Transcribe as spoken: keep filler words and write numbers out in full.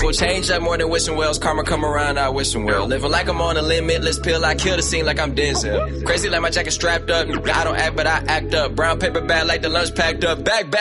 People change up more than wishing wells. Karma come around, I wishing well. Living like I'm on a limitless pill. I kill the scene like I'm Denzel. Crazy like my jacket strapped up. I don't act, but I act up. Brown paper bag like the lunch packed up. Back, back.